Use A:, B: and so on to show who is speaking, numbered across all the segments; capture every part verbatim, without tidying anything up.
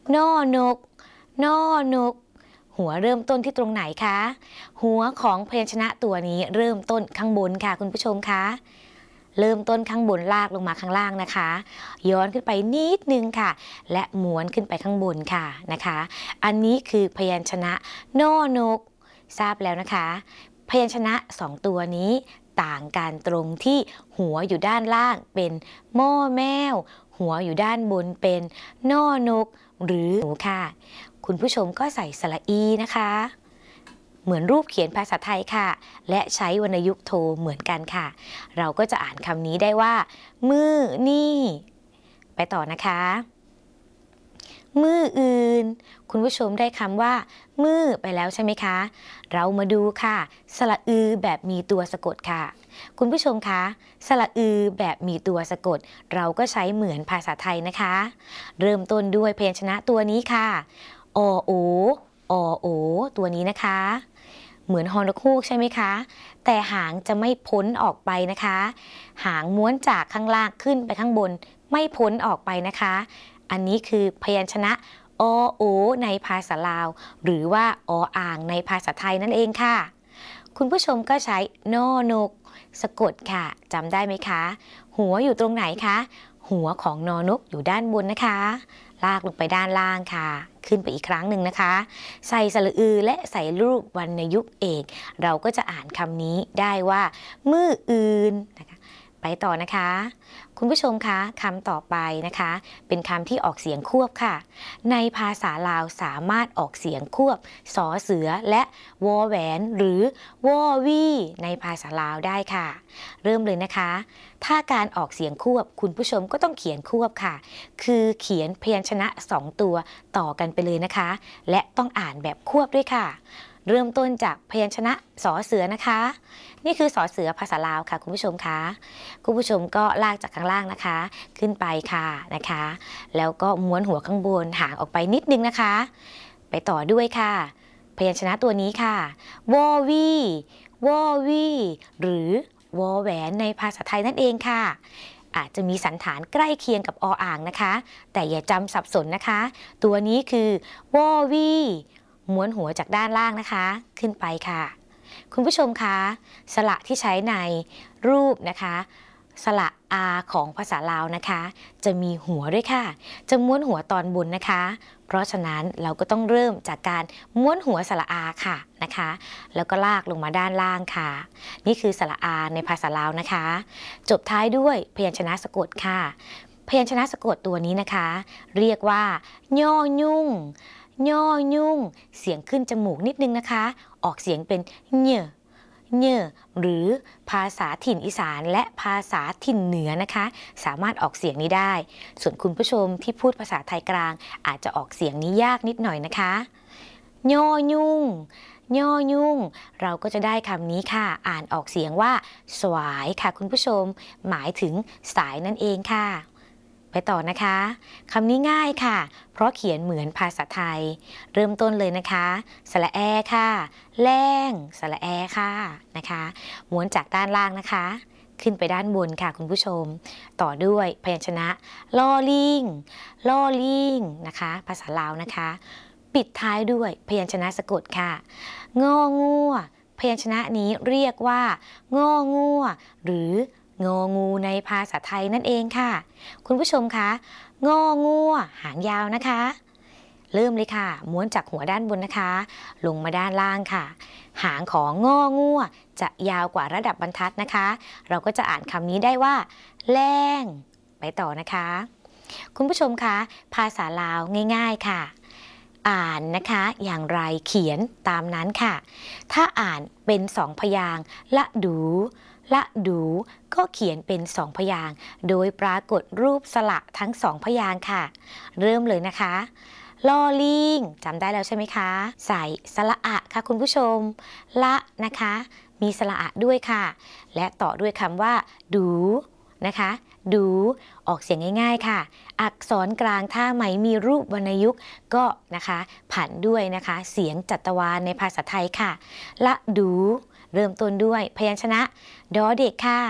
A: นอนกนอนกหัวเริ่มต้นที่ตรงไหนคะหัวของพยัญชนะตัวนี้เริ่มต้นข้างบนค่ะคุณผู้ชมคะเริ่มต้นข้างบนลากลงมาข้างล่างนะคะย้อนขึ้นไปนิดนึงค่ะและม้วนขึ้นไปข้างบนค่ะนะคะอันนี้คือพยัญชนะนอนกทราบแล้วนะคะพยัญชนะสองตัวนี้ต่างกันตรงที่หัวอยู่ด้านล่างเป็นม่อแมวหัวอยู่ด้านบนเป็นนอนกหรือหนูค่ะคุณผู้ชมก็ใส่สระอีนะคะเหมือนรูปเขียนภาษาไทยค่ะและใช้วรรณยุกต์โทเหมือนกันค่ะเราก็จะอ่านคำนี้ได้ว่ามือนี่ไปต่อนะคะมืออื่นคุณผู้ชมได้คำว่ามือไปแล้วใช่ไหมคะเรามาดูค่ะสระอือแบบมีตัวสะกดค่ะคุณผู้ชมคะสระอือแบบมีตัวสะกดเราก็ใช้เหมือนภาษาไทยนะคะเริ่มต้นด้วยพยัญชนะตัวนี้ค่ะอโออโอตัวนี้นะคะเหมือนฮอนกฮูกใช่ไหมคะแต่หางจะไม่พ้นออกไปนะคะหางม้วนจากข้างล่างขึ้นไปข้างบนไม่พ้นออกไปนะคะอันนี้คือพยัญชนะอโอในภาษาลาวหรือว่าออ่างในภาษาไทยนั่นเองค่ะคุณผู้ชมก็ใช้นอนกสะกดค่ะจำได้ไหมคะหัวอยู่ตรงไหนคะหัวของนอนกอยู่ด้านบนนะคะลากลงไปด้านล่างค่ะขึ้นไปอีกครั้งหนึ่งนะคะใส่สระอือและใส่รูปวรรณยุกต์เอกเราก็จะอ่านคำนี้ได้ว่ามืออื่นนะคะไปต่อนะคะคุณผู้ชมคะคำต่อไปนะคะเป็นคำที่ออกเสียงควบค่ะในภาษาลาวสามารถออกเสียงควบสอเสือและวอแหวนหรือวอวี่ในภาษาลาวได้ค่ะเริ่มเลยนะคะถ้าการออกเสียงควบคุณผู้ชมก็ต้องเขียนควบค่ะคือเขียนพยัญชนะสองตัวต่อกันไปเลยนะคะและต้องอ่านแบบควบด้วยค่ะเริ่มต้นจากพยัญชนะสอเสือนะคะนี่คือสอเสือภาษาลาวค่ะคุณผู้ชมคะคุณผู้ชมก็ลากจากข้างล่างนะคะขึ้นไปค่ะนะคะแล้วก็ม้วนหัวข้างบนห่างออกไปนิดนึงนะคะไปต่อด้วยค่ะพยัญชนะตัวนี้ค่ะวอวีวอวีหรือวอแหวนในภาษาไทยนั่นเองค่ะอาจจะมีสันฐานใกล้เคียงกับออ่างนะคะแต่อย่าจำสับสนนะคะตัวนี้คือวอวีม้วนหัวจากด้านล่างนะคะขึ้นไปค่ะคุณผู้ชมคะสระที่ใช้ในรูปนะคะสระอาของภาษาลาวนะคะจะมีหัวด้วยค่ะจะม้วนหัวตอนบนนะคะเพราะฉะนั้นเราก็ต้องเริ่มจากการม้วนหัวสระอาค่ะนะคะแล้วก็ลากลงมาด้านล่างค่ะนี่คือสระอาในภาษาลาวนะคะจบท้ายด้วยพยัญชนะสะกดค่ะพยัญชนะสะกดตัวนี้นะคะเรียกว่าย่อยุ่งย่อยุ่งเสียงขึ้นจมูกนิดนึงนะคะออกเสียงเป็นเน่เน่หรือภาษาถิ่นอีสานและภาษาถิ่นเหนือนะคะสามารถออกเสียงนี้ได้ส่วนคุณผู้ชมที่พูดภาษาไทยกลางอาจจะออกเสียงนี้ยากนิดหน่อยนะคะย่อยุ่งย่อยุ่งเราก็จะได้คำนี้ค่ะอ่านออกเสียงว่าสวายค่ะคุณผู้ชมหมายถึงสายนั่นเองค่ะไปต่อนะคะคำนี้ง่ายค่ะเพราะเขียนเหมือนภาษาไทยเริ่มต้นเลยนะคะสระแอค่ะแรงสระแอค่ะนะคะม้วนจากด้านล่างนะคะขึ้นไปด้านบนค่ะคุณผู้ชมต่อด้วยพยัญชนะลอลิงลอลิงนะคะภาษาลาวนะคะปิดท้ายด้วยพยัญชนะสะกดค่ะงองัวพยัญชนะนี้เรียกว่างองัวหรืององูในภาษาไทยนั่นเองค่ะคุณผู้ชมคะงองัวหางยาวนะคะเริ่มเลยค่ะม้วนจากหัวด้านบนนะคะลงมาด้านล่างค่ะหางของงองัวจะยาวกว่าระดับบรรทัดนะคะเราก็จะอ่านคำนี้ได้ว่าแรงไปต่อนะคะคุณผู้ชมคะภาษาลาวง่ายๆค่ะอ่านนะคะอย่างไรเขียนตามนั้นค่ะถ้าอ่านเป็นสองพยางค์ละดูละดูก็เขียนเป็นสองพยางค์โดยปรากฏรูปสระทั้งสองพยางค์ค่ะเริ่มเลยนะคะลอลิงจำได้แล้วใช่ไหมคะใส่สระอะค่ะคุณผู้ชมละนะคะมีสระอะด้วยค่ะและต่อด้วยคำว่าดูนะคะดูออกเสียงง่ายๆค่ะอักษรกลางถ้าไม่มีรูปวรรณยุกต์ก็นะคะผันด้วยนะคะเสียงจัตวาลในภาษาไทยค่ะละดูเริ่มต้นด้วยพยัญชนะดอเด็กค่ะ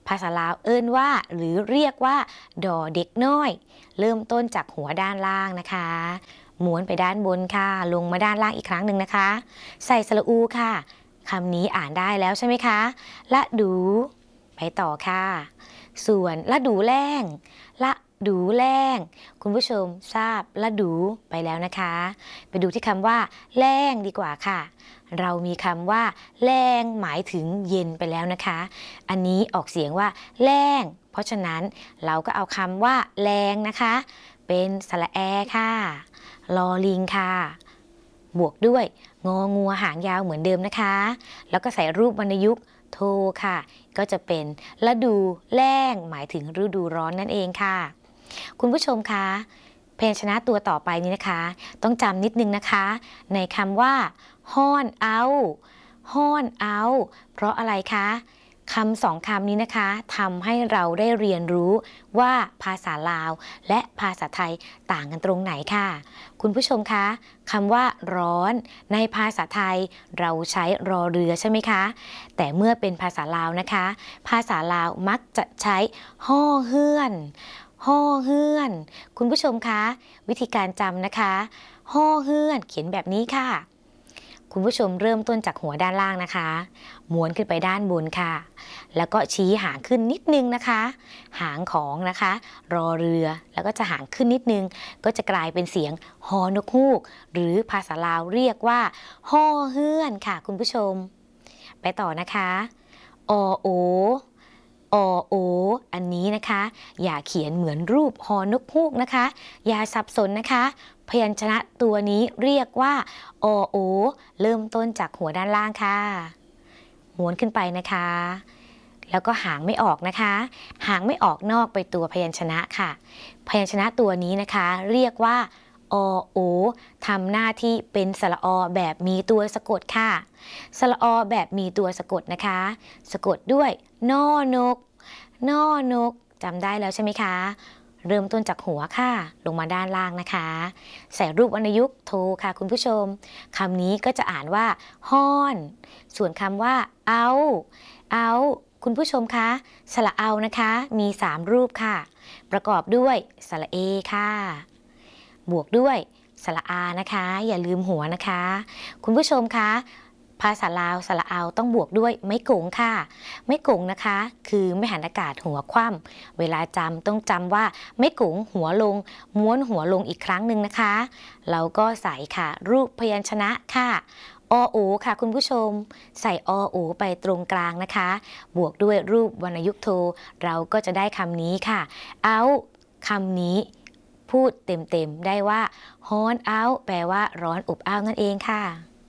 A: ภาษาลาวเอิ้นว่าหรือเรียกว่าดอเด็กน้อยเริ่มต้นจากหัวด้านล่างนะคะม้วนไปด้านบนค่ะลงมาด้านล่างอีกครั้งหนึ่งนะคะใส่สระอูค่ะคำนี้อ่านได้แล้วใช่ไหมคะละดูไปต่อค่ะส่วนละดูแล้งละดูแล้งคุณผู้ชมทราบละดูไปแล้วนะคะไปดูที่คำว่าแล้งดีกว่าค่ะเรามีคำว่าแล้งหมายถึงเย็นไปแล้วนะคะอันนี้ออกเสียงว่าแล้งเพราะฉะนั้นเราก็เอาคำว่าแรงนะคะเป็นสระแอค่ะลอลิงค่ะบวกด้วยงองัวหางยาวเหมือนเดิมนะคะแล้วก็ใส่รูปวรรณยุกต์โทค่ะก็จะเป็นฤดูแล้งหมายถึงฤดูร้อนนั่นเองค่ะคุณผู้ชมคะพยัญชนะตัวต่อไปนี้นะคะต้องจำนิดนึงนะคะในคำว่าฮ้อนเอาฮ้อนเอาเพราะอะไรคะคำสองคำนี้นะคะทำให้เราได้เรียนรู้ว่าภาษาลาวและภาษาไทยต่างกันตรงไหนค่ะคุณผู้ชมคะคำว่าร้อนในภาษาไทยเราใช้รอเรือใช่ไหมคะแต่เมื่อเป็นภาษาลาวนะคะภาษาลาวมักจะใช้ฮ้อเฮือนฮ้อเฮือนคุณผู้ชมคะวิธีการจำนะคะฮ้อเฮือนเขียนแบบนี้ค่ะคุณผู้ชมเริ่มต้นจากหัวด้านล่างนะคะม้วนขึ้นไปด้านบนค่ะแล้วก็ชี้หางขึ้นนิดนึงนะคะหางของนะคะรอเรือแล้วก็จะหางขึ้นนิดนึงก็จะกลายเป็นเสียงฮอนกฮูกหรือภาษาลาวเรียกว่าฮ้อเฮือนค่ะคุณผู้ชมไปต่อนะคะอโออโออันนี้นะคะอย่าเขียนเหมือนรูปฮอนกฮูกนะคะอย่าสับสนนะคะพยัญชนะตัวนี้เรียกว่าอโอเริ่มต้นจากหัวด้านล่างค่ะม้วนขึ้นไปนะคะแล้วก็หางไม่ออกนะคะหางไม่ออกนอกไปตัวพยัญชนะค่ะพยัญชนะตัวนี้นะคะเรียกว่าอโอทำหน้าที่เป็นสระอแบบมีตัวสะกดค่ะสระอแบบมีตัวสะกดนะคะสะกดด้วยนอนกนอนกจำได้แล้วใช่ไหมคะเริ่มต้นจากหัวค่ะลงมาด้านล่างนะคะใส่รูปวรรณยุกต์โทค่ะคุณผู้ชมคำนี้ก็จะอ่านว่าฮ้อนส่วนคำว่าเอาเอาคุณผู้ชมคะสระเอานะคะมีสามรูปค่ะประกอบด้วยสระเอค่ะบวกด้วยสระอานะคะอย่าลืมหัวนะคะคุณผู้ชมคะภาษาลาวสระเอาต้องบวกด้วยไม้กงค่ะไม้กงนะคะคือไม่หันอากาศหัวคว่ำเวลาจำต้องจำว่าไม้กงหัวลงม้วนหัวลงอีกครั้งหนึ่งนะคะเราก็ใส่ค่ะรูปพยัญชนะค่ะอโอค่ะคุณผู้ชมใส่อโอไปตรงกลางนะคะบวกด้วยรูปวรรณยุกต์โทเราก็จะได้คำนี้ค่ะเอาคำนี้พูดเต็มๆได้ว่าฮ้อนเอาแปลว่าร้อนอบอ้าวนั่นเองค่ะ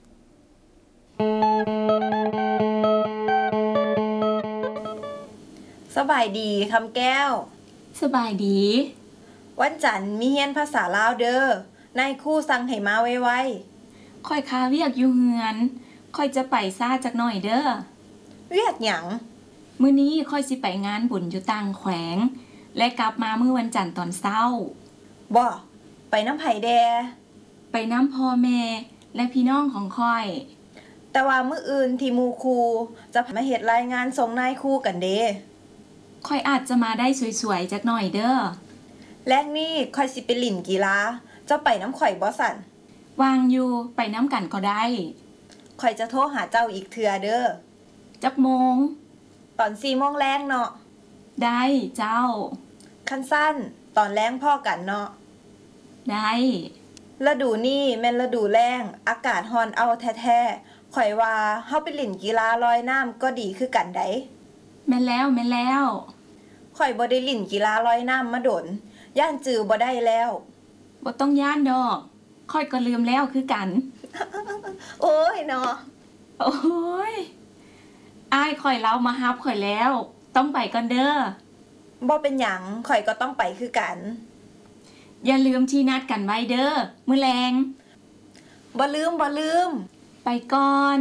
B: สบายดีคำแก้ว
C: สบายดี
B: วันจันทร์มีเรียนภาษาลาวเด้อนายครูสั่งให้มาไวๆ
C: ค่อยคาเวียกอยู่เฮือนค่อยจะไปซ่าจักหน่อยเด้อ
B: เวียกหยัง
C: มื้อนี้ค่อยสิไปงานบุญอยู่ต่างแขวงและกลับมามื้อวันจันทร์ตอนเช้า
B: บ่ไปน้ำไผแด
C: ไปน้ำพ่อแม่และพี่น้องของค่อย
B: แต่ว่ามื้ออื่นที่หมู่ครูจะมาเฮ็ดรายงานส่งนายครูกันเด้
C: ค่อยอาจจะมาได้สวยๆจักหน่อยเด้อ
B: แรกนี้ค่อยสิไปเล่นกีฬาเจ้าไปน้ำข่อยบ่สั่น
C: วางอยู่ไปน้ำกันก็ได้
B: ข่อยจะโทรหาเจ้าอีกเทื่อเด้อ
C: จักโมง
B: ตอนสี่โมงแลงเนาะ
C: ได้เจ้า
B: คันสั้นตอนแลงพ่อกันเนาะ
C: ได้
B: ฤดูนี้แม่นฤดูแล้งอากาศร้อนเอาแท้ๆข่อยว่าเฮาไปเล่นกีฬาลอยน้ำก็ดีคือกันได
C: แม่นแล้วแม่นแล้ว
B: ข่อยบ่ได้เล่นกีฬาลอยน้ำมาโดนย่านจือบ่ได้แล้ว
C: บ่ต้องย่านดอกค่อยก็ลืมแล้วคือกัน
B: โอ้ยเนาะ
C: โอ้ยอ้ายข่อยเล่ามาฮับข่อยแล้วต้องไปก่อนเด้อ
B: บ่เป็นหยังข่อยก็ต้องไปคือกัน
C: อย่าลืมที่นัดกันไว้เด้อมื้อแลง
B: บ่ลืมบ่ลืม
C: ไปก่อน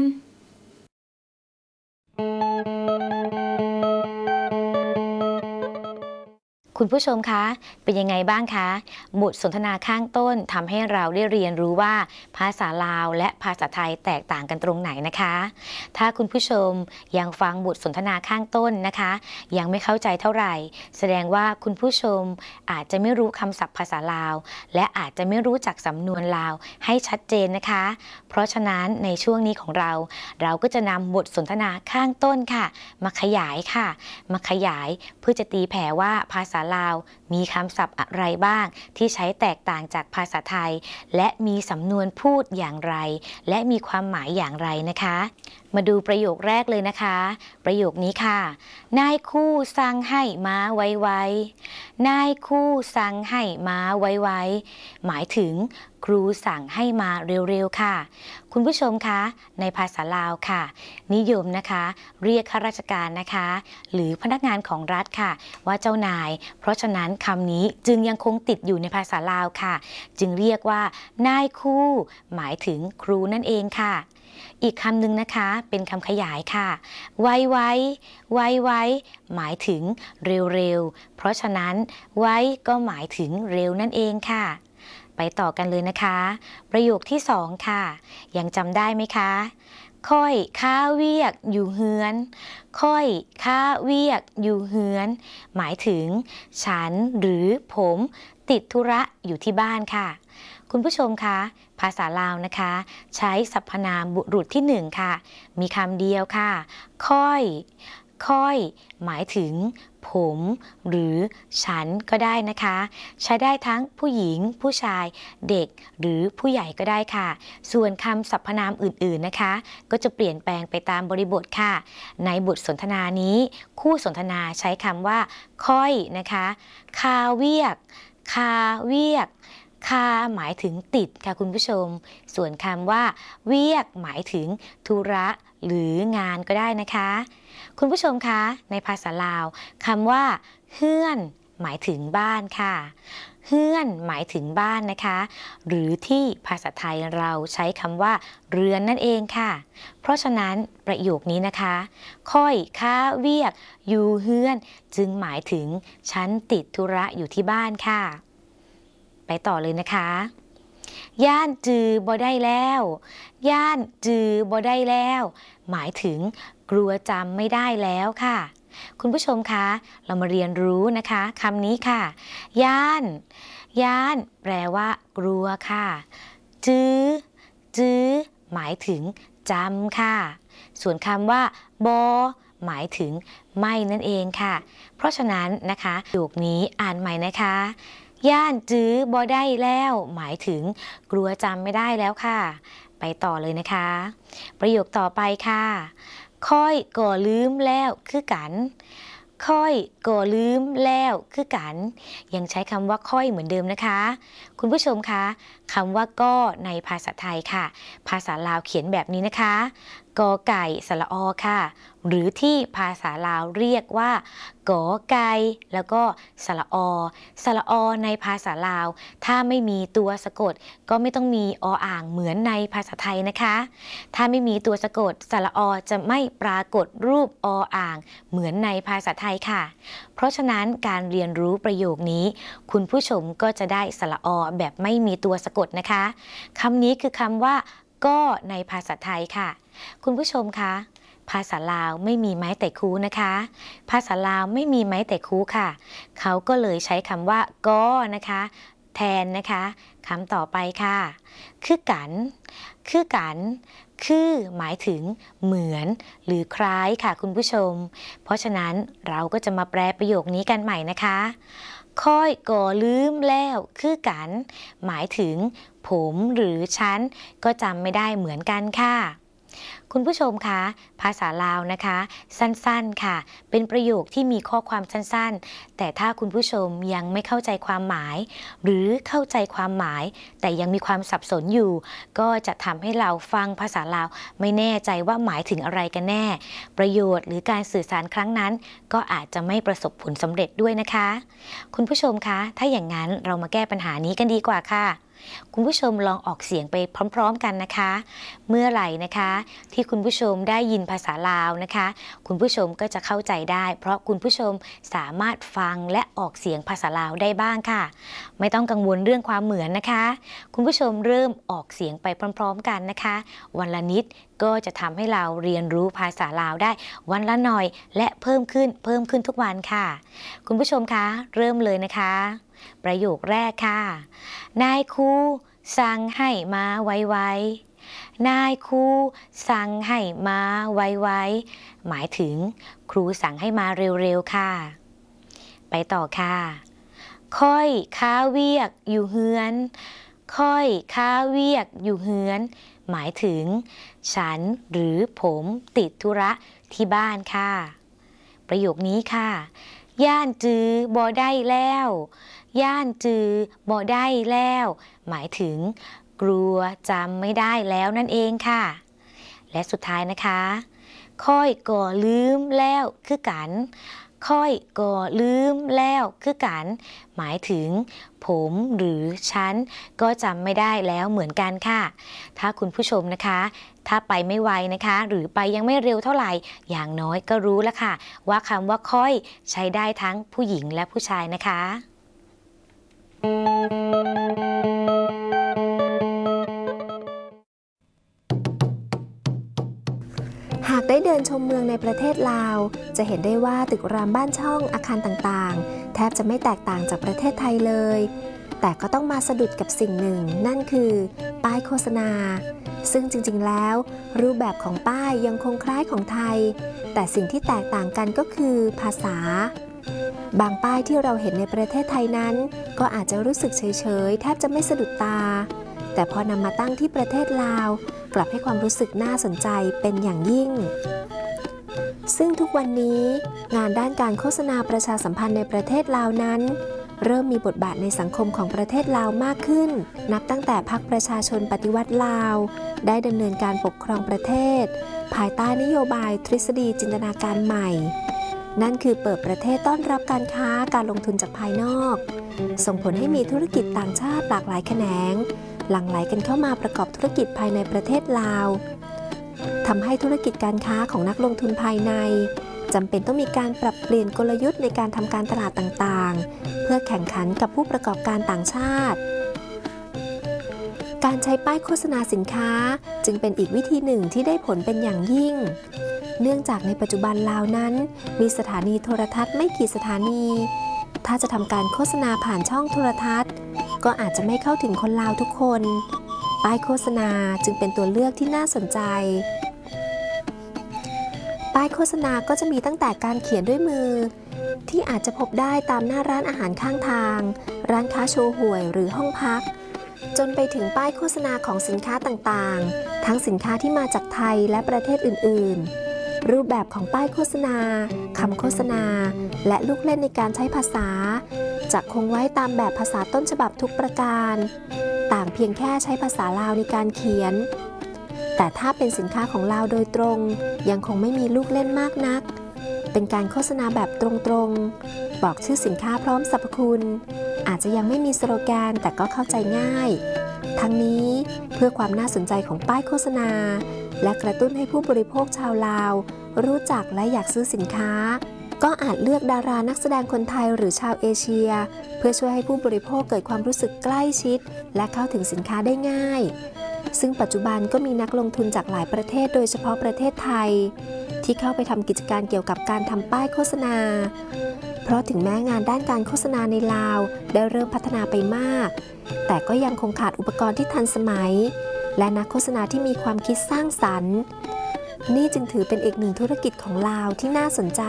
A: คุณผู้ชมคะเป็นยังไงบ้างคะบทสนทนาข้างต้นทำให้เราได้เรียนรู้ว่าภาษาลาวและภาษาไทยแตกต่างกันตรงไหนนะคะถ้าคุณผู้ชมยังฟังบทสนทนาข้างต้นนะคะยังไม่เข้าใจเท่าไหร่แสดงว่าคุณผู้ชมอาจจะไม่รู้คำศัพท์ภาษาลาวและอาจจะไม่รู้จักสำนวนลาวให้ชัดเจนนะคะเพราะฉะนั้นในช่วงนี้ของเราเราก็จะนำบทสนทนาข้างต้นค่ะมาขยายค่ะมาขยายเพื่อจะตีแผ่ว่าภาษาลาวมีคำศัพท์อะไรบ้างที่ใช้แตกต่างจากภาษาไทยและมีสำนวนพูดอย่างไรและมีความหมายอย่างไรนะคะมาดูประโยคแรกเลยนะคะประโยคนี้ค่ะนายครู่สั่งให้มาไวๆนายครู่สั่งให้มาไวๆหมายถึงครูสั่งให้มาเร็วๆค่ะคุณผู้ชมคะในภาษาลาวค่ะนิยมนะคะเรียกข้าราชการนะคะหรือพนักงานของรัฐค่ะว่าเจ้านายเพราะฉะนั้นคำนี้จึงยังคงติดอยู่ในภาษาลาวค่ะจึงเรียกว่านายครูหมายถึงครูนั่นเองค่ะอีกคำหนึ่งนะคะเป็นคำขยายค่ะไวไวไวไวหมายถึงเร็วๆเพราะฉะนั้นไวก็หมายถึงเร็วนั่นเองค่ะไปต่อกันเลยนะคะประโยคที่สองค่ะยังจำได้ไหมคะค่อยค้าเวียกอยู่เฮือนค่อยค้าเวียกอยู่เฮือนหมายถึงฉันหรือผมติดธุระอยู่ที่บ้านค่ะคุณผู้ชมคะภาษาลาวนะคะใช้สรรพนามบุรุษที่หนึ่งค่ะมีคำเดียวค่ะค่อยค่อยหมายถึงผมหรือฉันก็ได้นะคะใช้ได้ทั้งผู้หญิงผู้ชายเด็กหรือผู้ใหญ่ก็ได้ค่ะส่วนคำสรรพนามอื่นๆนะคะก็จะเปลี่ยนแปลงไปตามบริบทค่ะในบทสนทนานี้คู่สนทนาใช้คำว่าค่อยนะคะคาเวียกคาเวียกคาหมายถึงติดค่ะคุณผู้ชมส่วนคำว่าเวียกหมายถึงธุระหรืองานก็ได้นะคะคุณผู้ชมคะในภาษาลาวคำว่าเฮือนหมายถึงบ้านค่ะเฮือนหมายถึงบ้านนะคะหรือที่ภาษาไทยเราใช้คำว่าเรือนนั่นเองค่ะเพราะฉะนั้นประโยคนี้นะคะค่อยค้าเวียกอยู่เฮือนจึงหมายถึงฉันติดธุระอยู่ที่บ้านค่ะไปต่อเลยนะคะย่านจือบ่ได้แล้วย่านจือบ่ได้แล้วหมายถึงกลัวจำไม่ได้แล้วค่ะคุณผู้ชมคะเรามาเรียนรู้นะคะคำนี้ค่ะย่านย่านแปลว่ากลัวค่ะจื้อจื้อหมายถึงจำค่ะส่วนคำว่าบอหมายถึงไม่นั่นเองค่ะเพราะฉะนั้นนะคะประโยคนี้อ่านใหม่นะคะย่านจื้อบ่ได้แล้วหมายถึงกลัวจำไม่ได้แล้วค่ะไปต่อเลยนะคะประโยคต่อไปค่ะค่อยก่อลืมแล้วคือกันค่อยก่อลืมแล้วคือกันยังใช้คำว่าค่อยเหมือนเดิมนะคะคุณผู้ชมคะคำว่าก็ในภาษาไทยค่ะภาษาลาวเขียนแบบนี้นะคะกอไก่สระอค่ะหรือที่ภาษาลาวเรียกว่ากอไก่แล้วก็สระอสระอในภาษาลาวถ้าไม่มีตัวสะกดก็ไม่ต้องมีออ่างเหมือนในภาษาไทยนะคะถ้าไม่มีตัวสะกดสระอจะไม่ปรากฏรูปออ่างเหมือนในภาษาไทยค่ะเพราะฉะนั้นการเรียนรู้ประโยคนี้คุณผู้ชมก็จะได้สระอแบบไม่มีตัวสะกดนะคะคำนี้คือคำว่าก็ในภาษาไทยค่ะคุณผู้ชมคะภาษาลาวไม่มีไม้แต่คูนะคะภาษาลาวไม่มีไม้แต่คูค่ะเขาก็เลยใช้คำว่าก็นะคะแทนนะคะคำต่อไปค่ะคือกันคือกันคือหมายถึงเหมือนหรือคล้ายค่ะคุณผู้ชมเพราะฉะนั้นเราก็จะมาแปลประโยคนี้กันใหม่นะคะค่อยก่อลืมแล้วคือกันหมายถึงผมหรือฉันก็จำไม่ได้เหมือนกันค่ะคุณผู้ชมคะภาษาลาวนะคะสั้นๆค่ะเป็นประโยคที่มีข้อความสั้นๆแต่ถ้าคุณผู้ชมยังไม่เข้าใจความหมายหรือเข้าใจความหมายแต่ยังมีความสับสนอยู่ก็จะทำให้เราฟังภาษาลาวไม่แน่ใจว่าหมายถึงอะไรกันแน่ประโยชน์หรือการสื่อสารครั้งนั้นก็อาจจะไม่ประสบผลสำเร็จด้วยนะคะคุณผู้ชมคะถ้าอย่างนั้นเรามาแก้ปัญหานี้กันดีกว่าค่ะคุณผู้ชมลองออกเสียงไปพร้อมๆกันนะคะเมื่อไหร่นะคะที่คุณผู้ชมได้ยินภาษาลาวนะคะคุณผู้ชมก็จะเข้าใจได้เพราะคุณผู้ชมสามารถฟังและออกเสียงภาษาลาวได้บ้างค่ะไม่ต้องกังวลเรื่องความเหมือนนะคะคุณผู้ชมเริ่มออกเสียงไปพร้อมๆกันนะคะวันละนิดก็จะทำให้เราเรียนรู้ภาษาลาวได้วันละหน่อยและเพิ่มขึ้นเพิ่มขึ้นทุกวันค่ะคุณผู้ชมคะเริ่มเลยนะคะประโยคแรกค่ะนายครูสั่งให้มาไวๆนายครูสั่งให้มาไวๆหมายถึงครูสั่งให้มาเร็วๆค่ะไปต่อค่ะค่อยค้าเวียกอยู่เฮือนค่อยค้าเวียกอยู่เฮือนหมายถึงฉันหรือผมติดธุระที่บ้านค่ะประโยคนี้ค่ะย่านจือบ่ได้แล้วย่านจือบ่ได้แล้วหมายถึงกลัวจำไม่ได้แล้วนั่นเองค่ะและสุดท้ายนะคะค่อยก่อลืมแล้วคือกันค่อยก่อลืมแล้วคือกันหมายถึงผมหรือฉันก็จำไม่ได้แล้วเหมือนกันค่ะถ้าคุณผู้ชมนะคะถ้าไปไม่ไวนะคะหรือไปยังไม่เร็วเท่าไหร่อย่างน้อยก็รู้แล้วค่ะว่าคำว่าค่อยใช้ได้ทั้งผู้หญิงและผู้ชายนะคะ
D: หากได้เดินชมเมืองในประเทศลาวจะเห็นได้ว่าตึกรามบ้านช่องอาคารต่างๆแทบจะไม่แตกต่างจากประเทศไทยเลยแต่ก็ต้องมาสะดุดกับสิ่งหนึ่งนั่นคือป้ายโฆษณาซึ่งจริงๆแล้วรูปแบบของป้ายยังคงคล้ายของไทยแต่สิ่งที่แตกต่างกันก็คือภาษาบางป้ายที่เราเห็นในประเทศไทยนั้นก็อาจจะรู้สึกเฉยๆแทบจะไม่สะดุดตาแต่พอนำมาตั้งที่ประเทศลาวกลับให้ความรู้สึกน่าสนใจเป็นอย่างยิ่งซึ่งทุกวันนี้งานด้านการโฆษณาประชาสัมพันธ์ในประเทศลาวนั้นเริ่มมีบทบาทในสังคมของประเทศลาวมากขึ้นนับตั้งแต่พรรคประชาชนปฏิวัติลาวได้ดำเนินการปกครองประเทศภายใต้นโยบายทฤษฎีจินตนาการใหม่นั่นคือเปิดประเทศต้อนรับการค้าการลงทุนจากภายนอกส่งผลให้มีธุรกิจต่างชาติหลากหลายแขนงหลั่งไหลกันเข้ามาประกอบธุรกิจภายในประเทศลาวทำให้ธุรกิจการค้าของนักลงทุนภายในจำเป็นต้องมีการปรับเปลี่ยนกลยุทธ์ในการทำการตลาดต่างๆเพื่อแข่งขันกับผู้ประกอบการต่างชาติการใช้ป้ายโฆษณาสินค้าจึงเป็นอีกวิธีหนึ่งที่ได้ผลเป็นอย่างยิ่งเนื่องจากในปัจจุบันลาวนั้นมีสถานีโทรทัศน์ไม่กี่สถานีถ้าจะทำการโฆษณาผ่านช่องโทรทัศน์ก็อาจจะไม่เข้าถึงคนลาวทุกคนป้ายโฆษณาจึงเป็นตัวเลือกที่น่าสนใจป้ายโฆษณาก็จะมีตั้งแต่การเขียนด้วยมือที่อาจจะพบได้ตามหน้าร้านอาหารข้างทางร้านค้าโชห่วยหรือห้องพักจนไปถึงป้ายโฆษณาของสินค้าต่างๆทั้งสินค้าที่มาจากไทยและประเทศอื่นๆรูปแบบของป้ายโฆษณาคำโฆษณาและลูกเล่นในการใช้ภาษาจะคงไว้ตามแบบภาษาต้นฉบับทุกประการต่างเพียงแค่ใช้ภาษาลาวในการเขียนแต่ถ้าเป็นสินค้าของลาวโดยตรงยังคงไม่มีลูกเล่นมากนักเป็นการโฆษณาแบบตรงๆบอกชื่อสินค้าพร้อมสรรพคุณอาจจะยังไม่มีสโลแกนแต่ก็เข้าใจง่ายทั้งนี้เพื่อความน่าสนใจของป้ายโฆษณาและกระตุ้นให้ผู้บริโภคชาวลาวรู้จักและอยากซื้อสินค้าก็อาจเลือกดารานักแสดงคนไทยหรือชาวเอเชียเพื่อช่วยให้ผู้บริโภคเกิดความรู้สึกใกล้ชิดและเข้าถึงสินค้าได้ง่ายซึ่งปัจจุบันก็มีนักลงทุนจากหลายประเทศโดยเฉพาะประเทศไทยที่เข้าไปทำกิจการเกี่ยวกับการทำป้ายโฆษณาเพราะถึงแม้งานด้านการโฆษณาในลาวได้เริ่มพัฒนาไปมากแต่ก็ยังคงขาดอุปกรณ์ที่ทันสมัยและนักโฆษณาที่มีความคิดสร้างสรรค์นี่จึงถือเป็นอีกหนึ่งธุรกิจของลาวที่น่าสนใจ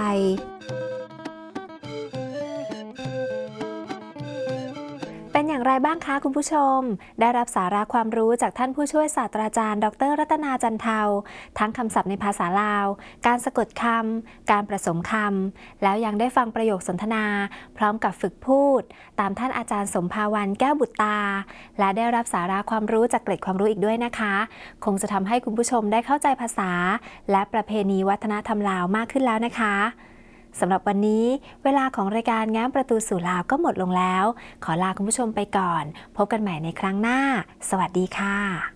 D: เป็นอย่างไรบ้างคะคุณผู้ชมได้รับสาระความรู้จากท่านผู้ช่วยศาสตราจารย์ดร.รัตนาจันเทาทั้งคำศัพท์ในภาษาลาวการสะกดคำการผสมคำแล้วยังได้ฟังประโยคสนทนาพร้อมกับฝึกพูดตามท่านอาจารย์สมภาวันแก้วบุตรตาและได้รับสาระความรู้จากเกร็ดความรู้อีกด้วยนะคะคงจะทำให้คุณผู้ชมได้เข้าใจภาษาและประเพณีวัฒนธรรมลาวมากขึ้นแล้วนะคะสำหรับวันนี้เวลาของรายการแง้มประตูสู่ลาวก็หมดลงแล้วขอลาคุณผู้ชมไปก่อนพบกันใหม่ในครั้งหน้าสวัสดีค่ะ